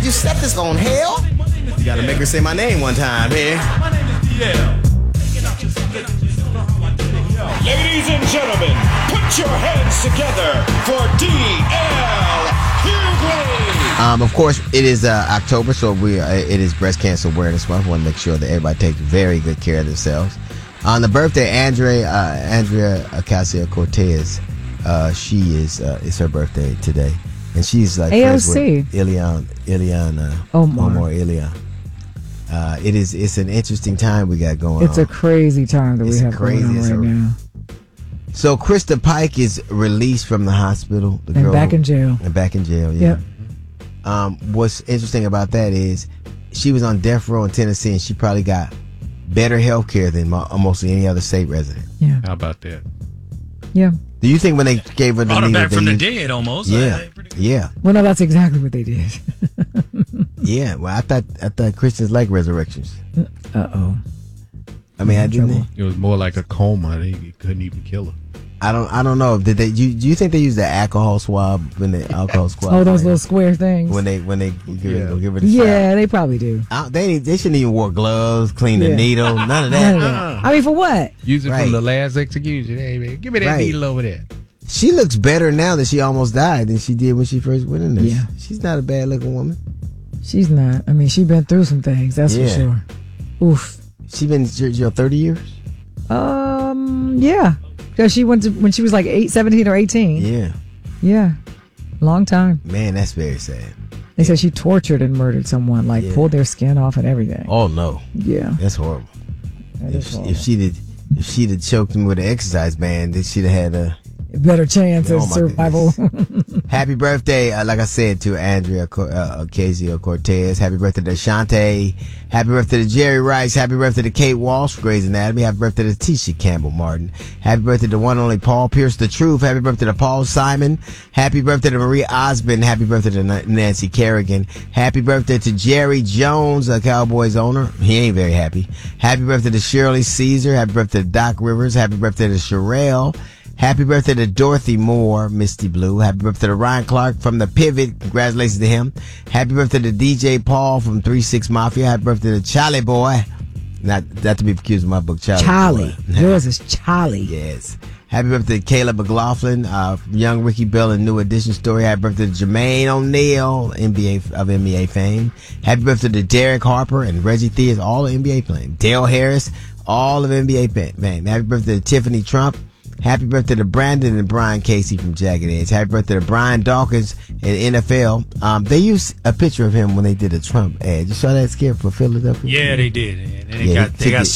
you set this on hell? You gotta make her say my name one time here. My name is DL. Ladies and gentlemen, put your hands together for DL Hughley. Of course, it is October, so it is Breast Cancer Awareness Month. I want to make sure that everybody takes very good care of themselves. On the birthday, Andrea Ocasio-Cortez, it's her birthday today, and she's like friends with Ileana Omar. It's an interesting time we got going on. It's a crazy time that we have going on right now. So Krista Pike is released from the hospital. And back in jail. Yeah. Yep. What's interesting about that is she was on death row in Tennessee, and she probably got better health care than almost any other state resident. Yeah. How about that? Yeah. Do you think when they gave her the Brought her needle, back from the dead almost? Yeah. Yeah. Well, no, that's exactly what they did. Yeah. Well, I thought Christians like resurrections. Uh-oh. I mean, I didn't. It was more like a coma. They couldn't even kill her. I don't know. Did they? Do you think they used the alcohol swab when the alcohol swab? Oh, those little square things. When they give her the yeah, they probably do. They shouldn't even wear gloves, clean the needle, none of that. I mean, for what? Use it from the last execution. Hey man, give me that needle over there. She looks better now that she almost died than she did when she first went in there. Yeah. She's not a bad looking woman. She's not. I mean, she's been through some things. That's for sure. Oof. She been in jail 30 years. Yeah. Because she went to when she was like 17 or 18. Yeah. Yeah. Long time. Man, that's very sad. They said she tortured and murdered someone, like pulled their skin off and everything. Oh no. Yeah. That's horrible. If she'd have choked him with an exercise band, then she'd have had a better chance of survival. Happy birthday, like I said, to Andrea Ocasio-Cortez. Happy birthday to Shantae. Happy birthday to Jerry Rice. Happy birthday to Kate Walsh, Grey's Anatomy. Happy birthday to Tisha Campbell Martin. Happy birthday to one and only Paul Pierce, The Truth. Happy birthday to Paul Simon. Happy birthday to Maria Osmond. Happy birthday to Nancy Kerrigan. Happy birthday to Jerry Jones, a Cowboys owner. He ain't very happy. Happy birthday to Shirley Caesar. Happy birthday to Doc Rivers. Happy birthday to Sherelle. Happy birthday to Dorothy Moore, Misty Blue. Happy birthday to Ryan Clark from The Pivot. Congratulations to him. Happy birthday to DJ Paul from 3-6 Mafia. Happy birthday to Charlie Boy. Not to be confused with my book, Charlie. Yours is Charlie. Yes. Happy birthday to Caleb McLaughlin, young Ricky Bell and New Edition Story. Happy birthday to Jermaine O'Neal, NBA fame. Happy birthday to Derek Harper and Reggie Theus, all of NBA fame. Dale Harris, all of NBA fame. Happy birthday to Tiffany Trump. Happy birthday to Brandon and Brian Casey from Jagged Edge. Happy birthday to Brian Dawkins in NFL. They used a picture of him when they did a Trump ad. You saw that skit for Philadelphia? Yeah, they did. And they got